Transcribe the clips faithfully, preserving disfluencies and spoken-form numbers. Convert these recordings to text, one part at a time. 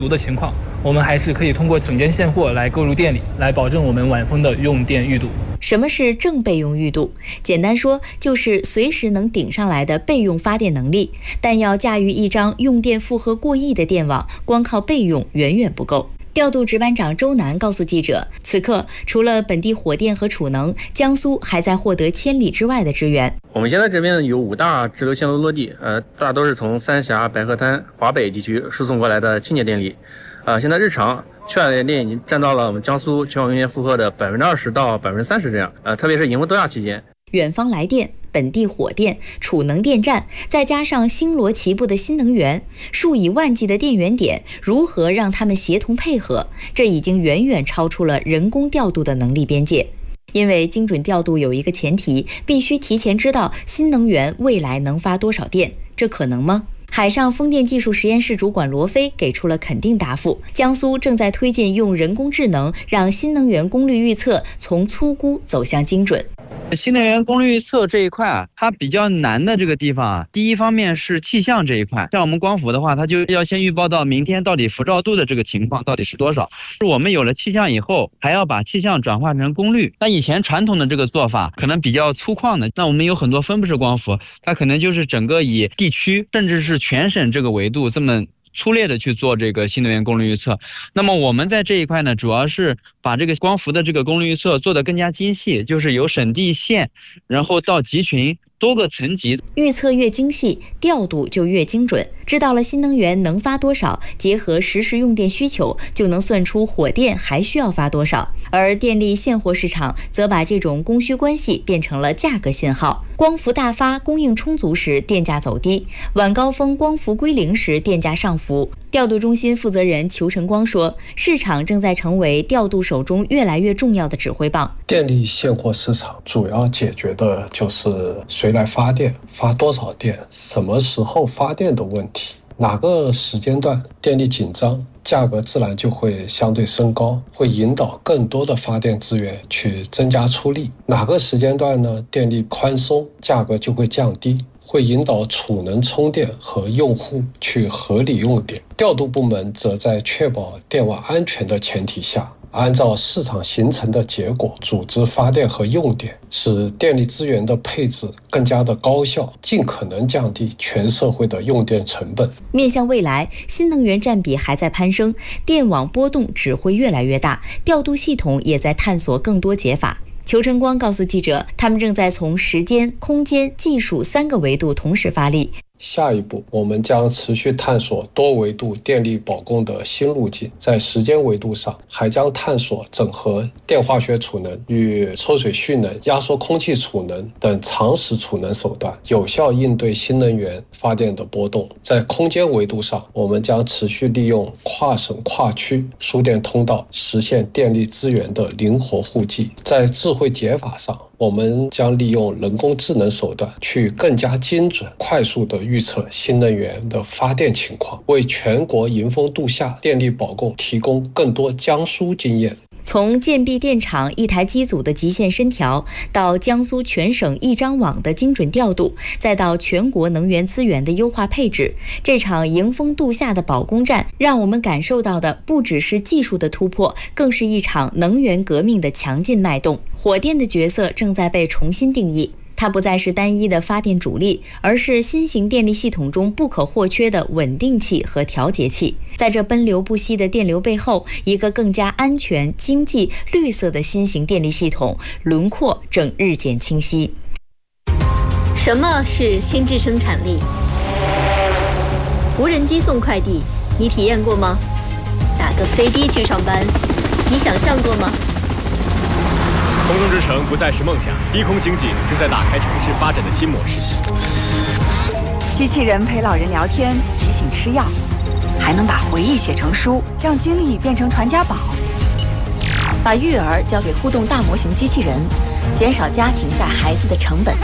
堵的情况，我们还是可以通过整件现货来购入电力，来保证我们晚风的用电预度。 什么是正备用预度？简单说，就是随时能顶上来的备用发电能力。但要驾驭一张用电负荷过亿的电网，光靠备用远远不够。调度值班长周南告诉记者，此刻除了本地火电和储能，江苏还在获得千里之外的支援。 我们现在这边有五大直流线路落地，呃，大都是从三峡、白河滩、华北地区输送过来的清洁电力。呃，现在日常缺氧电已经占到了我们江苏全网用电负荷的百分之二十到百分之三十这样。呃，特别是迎风多亚期间， 远方来电、本地火电、储能电站，再加上星罗棋布的新能源，数以万计的电源点，如何让他们协同配合？这已经远远超出了人工调度的能力边界。因为精准调度有一个前提，必须提前知道新能源未来能发多少电，这可能吗？海上风电技术实验室主管罗飞给出了肯定答复。江苏正在推进用人工智能让新能源功率预测从粗估走向精准。 新能源功率预测这一块啊，它比较难的这个地方啊，第一方面是气象这一块，像我们光伏的话，它就要先预报到明天到底辐照度的这个情况到底是多少。我们有了气象以后，还要把气象转化成功率。那以前传统的这个做法可能比较粗犷的，那我们有很多分布式光伏，它可能就是整个以地区甚至是全省这个维度这么粗略的去做这个新能源功率预测。那么我们在这一块呢，主要是把这个光伏的这个功率预测做得更加精细，就是由省地县，然后到集群多个层级， 预测越精细，调度就越精准。知道了新能源能发多少，结合实时用电需求，就能算出火电还需要发多少。而电力现货市场则把这种供需关系变成了价格信号。光伏大发、供应充足时，电价走低；晚高峰光伏归零时，电价上浮。调度中心负责人裘晨光说，市场正在成为调度手中越来越重要的指挥棒。 电力现货市场主要解决的就是谁来发电、发多少电、什么时候发电的问题。哪个时间段电力紧张，价格自然就会相对升高，会引导更多的发电资源去增加出力。哪个时间段呢，电力宽松，价格就会降低，会引导储能充电和用户去合理用电。调度部门则在确保电网安全的前提下，按照市场形成的结果组织发电和用电，使电力资源的配置更加的高效，尽可能降低全社会的用电成本。 面向未来，新能源占比还在攀升，电网波动只会越来越大，调度系统也在探索更多解法。裘晨光告诉记者，他们正在从时间、空间、技术三个维度同时发力。 下一步，我们将持续探索多维度电力保供的新路径。在时间维度上，还将探索整合电化学储能与抽水蓄能、压缩空气储能等长时储能手段，有效应对新能源发电的波动。在空间维度上，我们将持续利用跨省跨区输电通道，实现电力资源的灵活互济。在智慧解法上，我们将利用人工智能手段，去更加精准、快速地预测新能源的发电情况，为全国迎峰度夏电力保供提供更多江苏经验。 从建壁电厂一台机组的极限深调，到江苏全省一张网的精准调度，再到全国能源资源的优化配置，这场迎峰度夏的保供战，让我们感受到的不只是技术的突破，更是一场能源革命的强劲脉动。火电的角色正在被重新定义。它不再是单一的发电主力，而是新型电力系统中不可或缺的稳定器和调节器。在这奔流不息的电流背后，一个更加安全、经济、绿色的新型电力系统轮廓正日渐清晰。 什么是心智生产力？无人机送快递，你体验过吗？打个飞的去上班，你想象过吗？ 空中之城不再是梦想，低空经济正在打开城市发展的新模式。 机器人陪老人聊天，提醒吃药，还能把回忆写成书，让经历变成传家宝。把育儿交给互动大模型机器人，减少家庭带孩子的成本。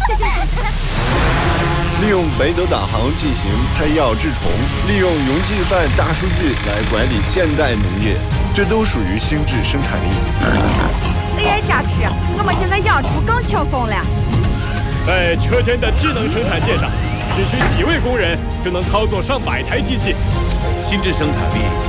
利用北斗导航进行配药治虫，利用云计算大数据来管理现代农业，这都属于心智生产力。 A I 加持，我们现在养猪更轻松了。 在车间的智能生产线上，只需几位工人就能操作上百台机器。 心智生产力